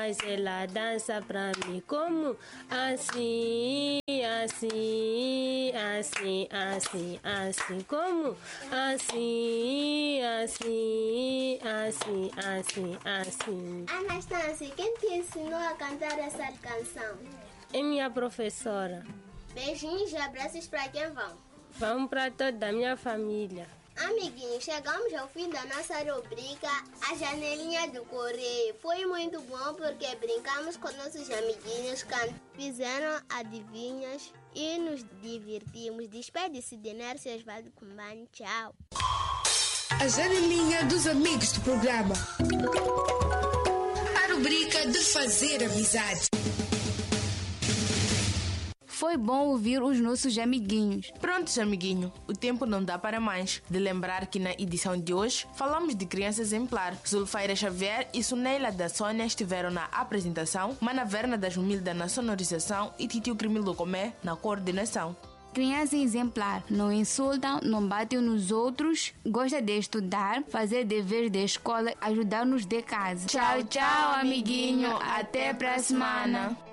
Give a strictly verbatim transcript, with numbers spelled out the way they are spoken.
Mas ela dança pra mim como assim, assim, assim, assim, assim, como assim, assim, assim, assim, assim. Anastácia, quem te ensinou a cantar essa canção? É minha professora. Beijinhos e abraços para quem vão. Vamos para toda a minha família. Amiguinhos, chegamos ao fim da nossa rubrica A Janelinha do Correio. Foi muito bom porque brincamos com nossos amiguinhos, fizeram adivinhas e nos divertimos. Despede-se de Nércio Osvaldo Kumbani. Tchau. A Janelinha dos amigos do programa. A rubrica de fazer amizade. Foi bom ouvir os nossos amiguinhos. Prontos, amiguinho. O tempo não dá para mais. De lembrar que na edição de hoje falamos de criança exemplar. Zulfaira Xavier e Suneila da Sônia estiveram na apresentação, Mana Verna da Jumilda na sonorização e Titio Crimilo Comé na coordenação. Criança exemplar, não insultam, não batem nos outros, gosta de estudar, fazer deveres da escola, ajudar-nos de casa. Tchau, tchau, amiguinho. Até pra semana.